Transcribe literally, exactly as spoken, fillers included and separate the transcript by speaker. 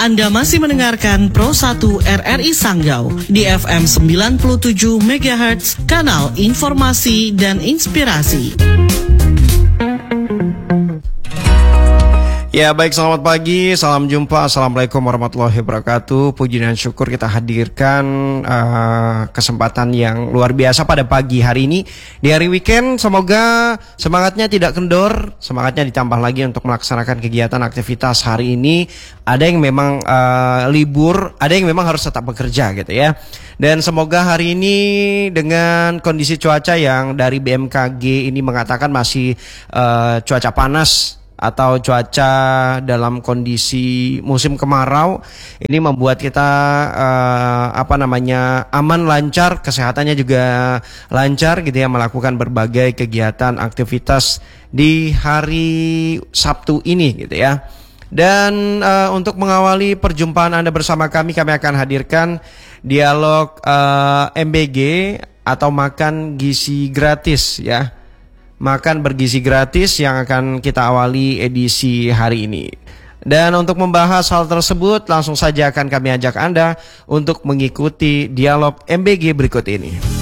Speaker 1: Anda masih mendengarkan Pro satu R R I Sanggau di F M sembilan puluh tujuh megahertz, kanal informasi dan inspirasi.
Speaker 2: Ya baik, selamat pagi, salam jumpa, assalamualaikum warahmatullahi wabarakatuh. Puji dan syukur kita hadirkan uh, kesempatan yang luar biasa pada pagi hari ini di hari weekend. Semoga semangatnya tidak kendor, semangatnya ditambah lagi untuk melaksanakan kegiatan aktivitas hari ini. Ada yang memang uh, libur, ada yang memang harus tetap bekerja gitu ya. Dan semoga hari ini dengan kondisi cuaca yang dari B M K G ini mengatakan masih uh, cuaca panas atau cuaca dalam kondisi musim kemarau, ini membuat kita uh, apa namanya aman, lancar, kesehatannya juga lancar gitu ya, melakukan berbagai kegiatan aktivitas di hari Sabtu ini gitu ya. Dan uh, untuk mengawali perjumpaan Anda bersama kami, kami akan hadirkan dialog uh, M B G atau makan gizi gratis ya. Makan bergizi gratis yang akan kita awali edisi hari ini. Dan untuk membahas hal tersebut, langsung saja akan kami ajak Anda untuk mengikuti dialog M B G berikut ini.